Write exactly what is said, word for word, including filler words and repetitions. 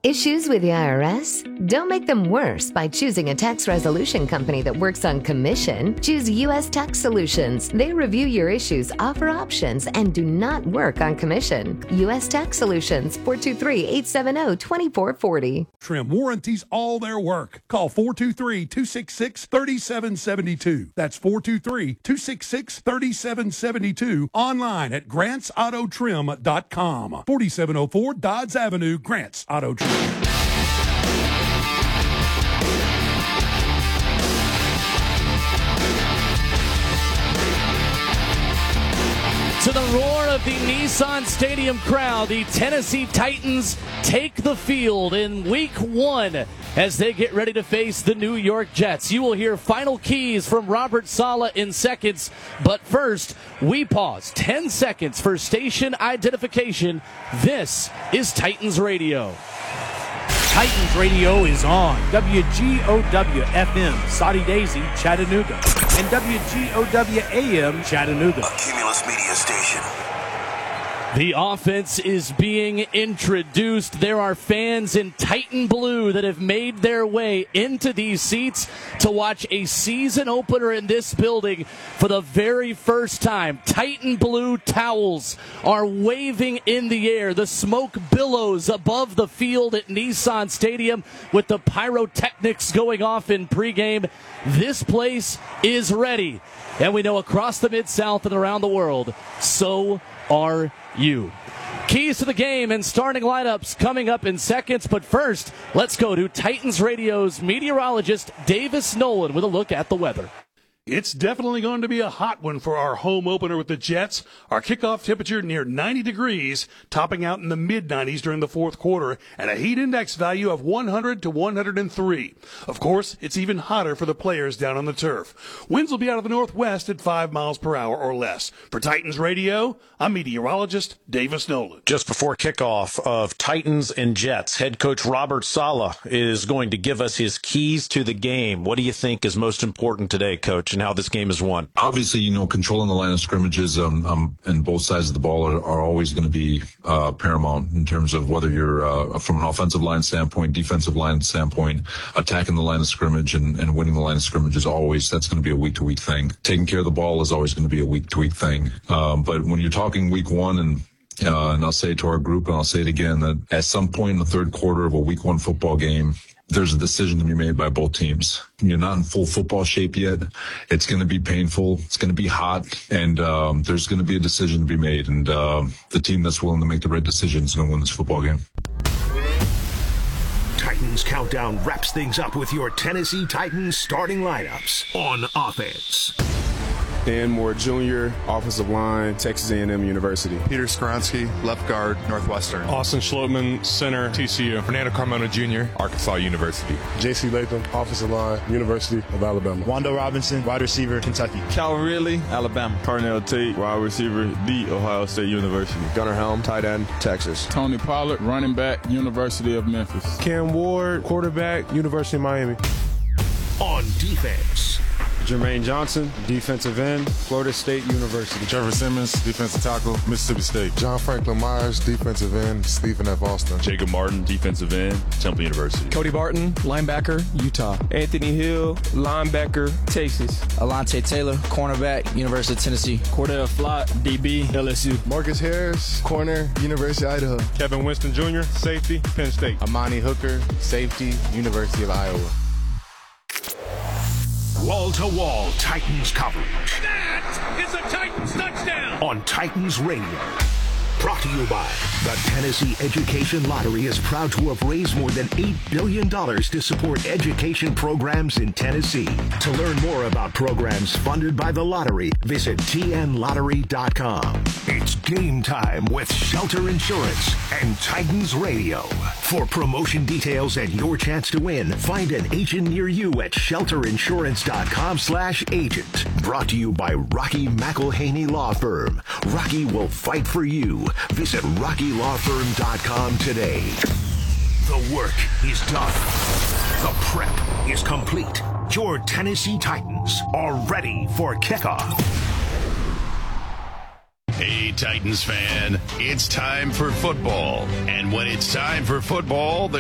Issues with the I R S? Don't make them worse by choosing a tax resolution company that works on commission. Choose U S Tax Solutions. They review your issues, offer options, and do not work on commission. U S Tax Solutions, four two three, eight seven zero, two four four zero. Trim warranties all their work. Call four two three, two six six, three seven seven two. That's four two three, two six six, three seven seven two. Online at grants auto trim dot com. forty-seven oh four Dodds Avenue, Grants Auto Trim. To the roar of the Nissan Stadium crowd, the Tennessee Titans take the field in week one as they get ready to face the New York Jets. You will hear final keys from Robert Saleh in seconds, but first, we pause ten seconds for station identification. This is Titans Radio. Titans Radio is on W G O W F M, Saudi Daisy, Chattanooga, and W G O W A M, Chattanooga. A Cumulus Media Station. The offense is being introduced. There are fans in Titan Blue that have made their way into these seats to watch a season opener in this building for the very first time. Titan Blue towels are waving in the air. The smoke billows above the field at Nissan Stadium with the pyrotechnics going off in pregame. This place is ready. And we know across the Mid-South and around the world, so are you. Keys to the game and starting lineups coming up in seconds, but first, let's go to Titans Radio's meteorologist Davis Nolan with a look at the weather. It's definitely going to be a hot one for our home opener with the Jets. Our kickoff temperature near ninety degrees, topping out in the mid nineties during the fourth quarter, and a heat index value of one hundred to one hundred three. Of course, it's even hotter for the players down on the turf. Winds will be out of the northwest at five miles per hour or less. For Titans Radio, I'm meteorologist Davis Nolan. Just before kickoff of Titans and Jets, head coach Robert Saleh is going to give us his keys to the game. What do you think is most important today, Coach, and how this game is won? Obviously, you know, controlling the line of scrimmages um, um, and both sides of the ball are, are always going to be uh, paramount in terms of whether you're uh, from an offensive line standpoint, defensive line standpoint, attacking the line of scrimmage and, and winning the line of scrimmage is always, that's going to be a week-to-week thing. Taking care of the ball is always going to be a week-to-week thing. Um, but when you're talking week one and Uh, and I'll say it to our group, and I'll say it again, that at some point in the third quarter of a week one football game, there's a decision to be made by both teams. You're not in full football shape yet. It's going to be painful. It's going to be hot, and um, there's going to be a decision to be made. And uh, the team that's willing to make the right decision is going to win this football game. Titans Countdown wraps things up with your Tennessee Titans starting lineups on offense. Dan Moore Junior, offensive line, Texas A and M University. Peter Skronsky, left guard, Northwestern. Austin Schlottman, center, T C U. Fernando Carmona Junior, Arkansas University. J C Latham, offensive line, University of Alabama. Wando Robinson, wide receiver, Kentucky. Calvin Ridley, Alabama. Carnell Tate, wide receiver, The Ohio State University. Gunnar Helm, tight end, Texas. Tony Pollard, running back, University of Memphis. Cam Ward, quarterback, University of Miami. On defense, Jermaine Johnson, defensive end, Florida State University. Trevor Simmons, defensive tackle, Mississippi State. John Franklin Myers, defensive end, Stephen F. Austin. Jacob Martin, defensive end, Temple University. Cody Barton, linebacker, Utah. Anthony Hill, linebacker, Texas. Alante Taylor, cornerback, University of Tennessee. Cordell Flott, D B, L S U. Marcus Harris, corner, University of Idaho. Kevin Winston Junior, safety, Penn State. Amani Hooker, safety, University of Iowa. Wall-to-wall Titans coverage. That is a Titans touchdown! On Titans Radio. Brought to you by the Tennessee Education Lottery is proud to have raised more than eight billion dollars to support education programs in Tennessee. To learn more about programs funded by the lottery, visit T N lottery dot com. It's game time with Shelter Insurance and Titans Radio. For promotion details and your chance to win, find an agent near you at shelter insurance dot com slash agent. Brought to you by Rocky McElhaney Law Firm. Rocky will fight for you. Visit rocky law firm dot com today. The work is done. The prep is complete. Your Tennessee Titans are ready for kickoff. Hey, Titans fan, it's time for football. And when it's time for football,